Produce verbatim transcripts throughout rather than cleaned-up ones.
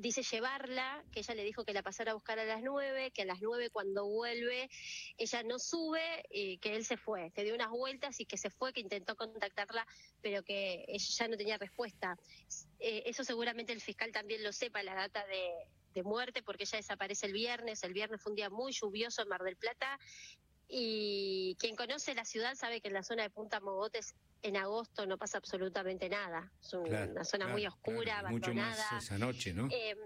dice llevarla, que ella le dijo que la pasara a buscar a las nueve, que a las nueve cuando vuelve ella no sube, y que él se fue, que dio unas vueltas y que se fue, que intentó contactarla, pero que ella ya no tenía respuesta. Eh, eso seguramente el fiscal también lo sepa, la data de, de muerte, porque ella desaparece el viernes. El viernes fue un día muy lluvioso en Mar del Plata, y quien conoce la ciudad sabe que en la zona de Punta Mogotes en agosto no pasa absolutamente nada. Es un, claro, una zona claro, muy oscura, claro, abandonada. mucho más esa noche, ¿no? Eh,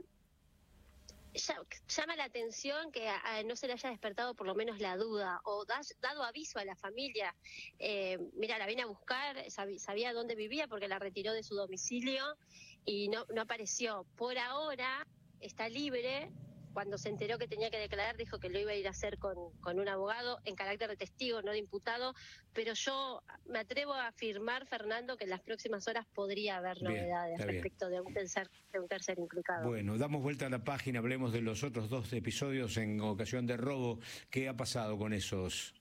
llama la atención que a, no se le haya despertado por lo menos la duda, o da, dado aviso a la familia. Eh, mira, la vine a buscar, sabía, sabía dónde vivía porque la retiró de su domicilio y no, no apareció. Por ahora está libre. Cuando se enteró que tenía que declarar, dijo que lo iba a ir a hacer con, con un abogado en carácter de testigo, no de imputado, pero yo me atrevo a afirmar, Fernando, que en las próximas horas podría haber Bien, novedades respecto de un, tercer, de un tercer implicado. Bueno, damos vuelta a la página, hablemos de los otros dos episodios en ocasión de robo. ¿Qué ha pasado con esos?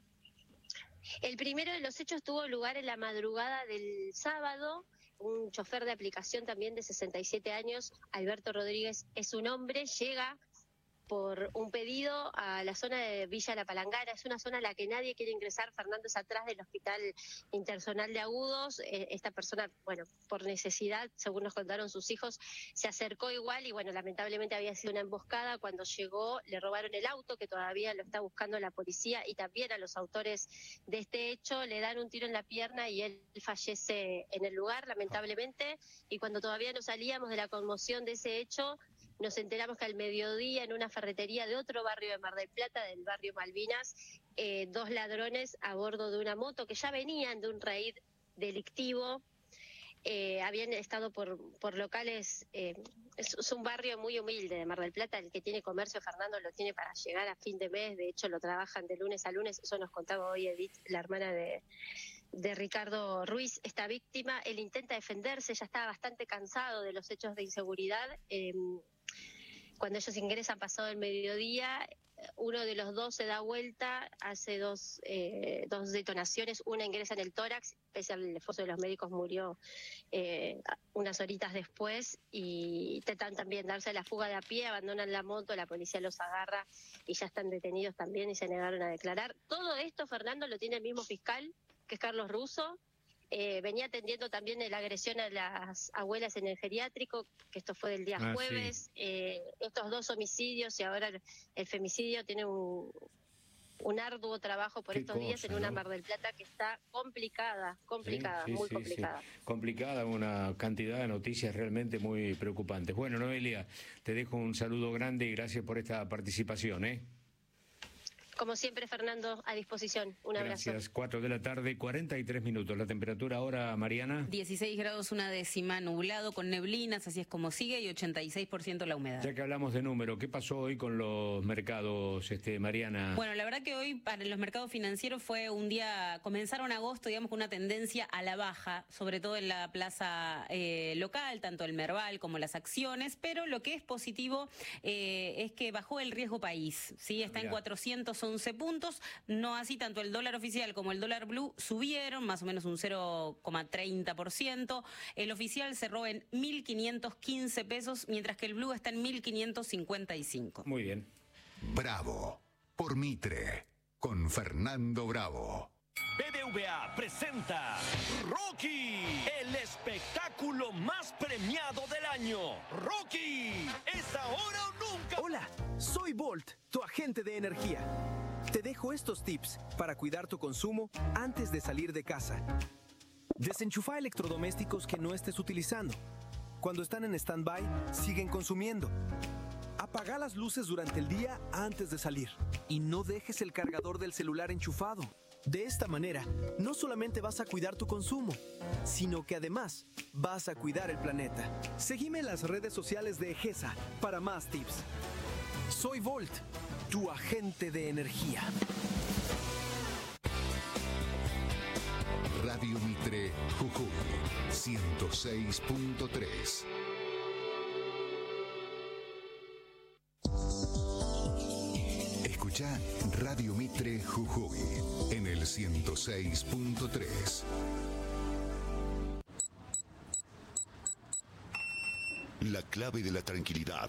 El primero de los hechos tuvo lugar en la madrugada del sábado. Un chofer de aplicación también de sesenta y siete años, Alberto Rodríguez es su nombre, llega por un pedido a la zona de Villa La Palangana. Es una zona a la que nadie quiere ingresar. Fernando, es atrás del Hospital Interzonal de Agudos. Eh, esta persona, bueno, por necesidad, según nos contaron sus hijos, se acercó igual y, bueno, lamentablemente había sido una emboscada. Cuando llegó, le robaron el auto, que todavía lo está buscando la policía, y también a los autores de este hecho. Le dan un tiro en la pierna y él fallece en el lugar, lamentablemente. Y cuando todavía no salíamos de la conmoción de ese hecho, nos enteramos que al mediodía, en una ferretería de otro barrio de Mar del Plata, del barrio Malvinas, eh, dos ladrones a bordo de una moto que ya venían de un raid delictivo, eh, habían estado por, por locales. Eh, es, es un barrio muy humilde de Mar del Plata. El que tiene comercio, Fernando, lo tiene para llegar a fin de mes. De hecho, lo trabajan de lunes a lunes. Eso nos contaba hoy Edith, la hermana de... de Ricardo Ruiz, esta víctima. Él intenta defenderse, ya estaba bastante cansado de los hechos de inseguridad. Eh, cuando ellos ingresan pasado el mediodía, uno de los dos se da vuelta, hace dos, eh, dos detonaciones, una ingresa en el tórax, pese al esfuerzo de los médicos murió eh, unas horitas después, y intentan también darse la fuga de a pie, abandonan la moto, la policía los agarra y ya están detenidos también y se negaron a declarar. Todo esto, Fernando, lo tiene el mismo fiscal, que es Carlos Russo. Eh, venía atendiendo también la agresión a las abuelas en el geriátrico, que esto fue del día ah, jueves. Sí. Eh, estos dos homicidios y ahora el, el femicidio tiene un, un arduo trabajo por Qué estos cosa, días en una ¿no? Mar del Plata que está complicada, complicada, Sí, sí, muy sí, complicada. Sí. Complicada, una cantidad de noticias realmente muy preocupantes. Bueno, Noelia, te dejo un saludo grande y gracias por esta participación, ¿eh? Como siempre, Fernando, a disposición. Un abrazo. Gracias. Cuatro de la tarde, cuarenta y tres minutos. La temperatura ahora, Mariana. dieciséis grados una décima, nublado con neblinas, así es como sigue, y ochenta y seis por ciento la humedad. Ya que hablamos de número, ¿qué pasó hoy con los mercados, este, Mariana? Bueno, la verdad que hoy para los mercados financieros fue un día, comenzaron agosto, digamos, con una tendencia a la baja, sobre todo en la plaza eh, local, tanto el Merval como las acciones, pero lo que es positivo eh, es que bajó el riesgo país, ¿sí? Está en cuatrocientos once puntos, no así tanto el dólar oficial como el dólar blue subieron, más o menos un cero coma treinta por ciento, el oficial cerró en mil quinientos quince pesos, mientras que el blue está en mil quinientos cincuenta y cinco. Muy bien. Bravo, por Mitre, con Fernando Bravo. B B V A presenta Rocky, el espectáculo más premiado del año. Rocky, ¿es ahora o nunca? Hola, soy Volt, tu agente de energía. Te dejo estos tips para cuidar tu consumo antes de salir de casa. Desenchufa electrodomésticos que no estés utilizando. Cuando están en stand-by, siguen consumiendo. Apaga las luces durante el día antes de salir. Y no dejes el cargador del celular enchufado. De esta manera, no solamente vas a cuidar tu consumo, sino que además vas a cuidar el planeta. Seguime en las redes sociales de Egesa para más tips. Soy Volt, tu agente de energía. Radio Mitre, Jujuy, ciento seis punto tres. Escucha Radio Mitre Jujuy en el ciento seis punto tres. La clave de la tranquilidad